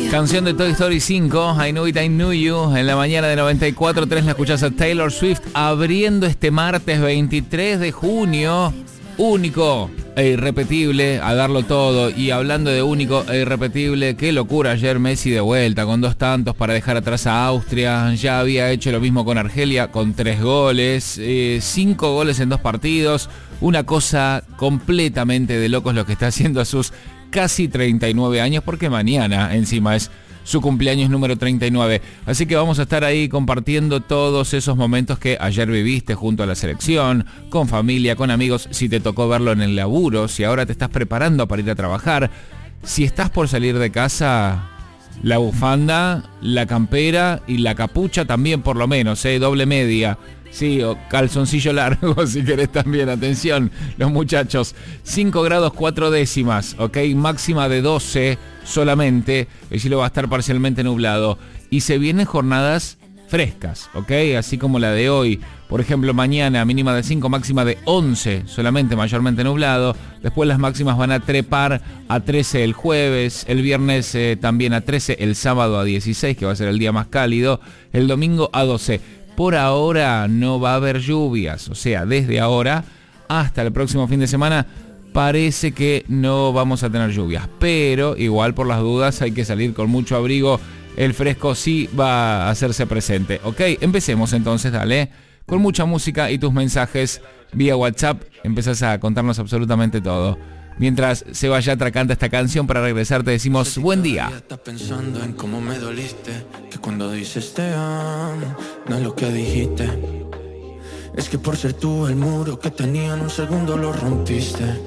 Canción de Toy Story 5, I Know It, I Knew You. En la mañana de 94.3 la escuchás a Taylor Swift abriendo este martes 23 de junio. Único e irrepetible, a darlo todo. Y hablando de único e irrepetible, qué locura ayer Messi de vuelta con 2 tantos para dejar atrás a Austria. Ya había hecho lo mismo con Argelia con 3 goles, 5 goles en 2 partidos. Una cosa completamente de locos lo que está haciendo a sus casi 39 años, porque mañana encima es su cumpleaños número 39. Así que vamos a estar ahí compartiendo todos esos momentos que ayer viviste junto a la selección, con familia, con amigos, si te tocó verlo en el laburo, si ahora te estás preparando para ir a trabajar, si estás por salir de casa, la bufanda, la campera y la capucha también por lo menos, doble media. Sí, o calzoncillo largo si querés también. Atención, los muchachos. 5 grados 4 décimas, ¿ok? Máxima de 12 solamente. El cielo va a estar parcialmente nublado. Y se vienen jornadas frescas, ¿ok? Así como la de hoy. Por ejemplo, mañana mínima de 5, máxima de 11, solamente mayormente nublado. Después las máximas van a trepar a 13 el jueves. El viernes también a 13. El sábado a 16, que va a ser el día más cálido. El domingo a 12. Por ahora no va a haber lluvias, o sea, desde ahora hasta el próximo fin de semana parece que no vamos a tener lluvias, pero igual por las dudas hay que salir con mucho abrigo, el fresco sí va a hacerse presente. Ok, empecemos entonces, dale, con mucha música y tus mensajes vía WhatsApp, empezás a contarnos absolutamente todo. Mientras Seba Yatra canta esta canción, para regresar te decimos buen día. Estás pensando en cómo me doliste, que cuando dices te amo, no es lo que dijiste. Es que por ser tú el muro que tenía en un segundo lo rompiste.